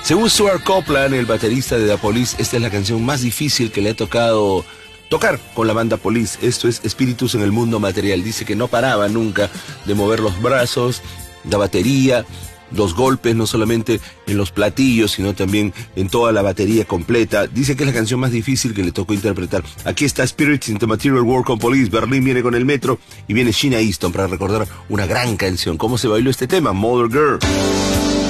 Según Stuart Copeland, el baterista de The Police, esta es la canción más difícil que le ha tocado tocar con la banda Police. Esto es Espíritus en el Mundo Material. Dice que no paraba nunca de mover los brazos, la batería, los golpes, no solamente en los platillos, sino también en toda la batería completa. Dice que es la canción más difícil que le tocó interpretar. Aquí está Spirits in the Material World con Police. Berlín viene con el metro y viene Sheena Easton para recordar una gran canción. ¿Cómo se bailó este tema? Mother Girl.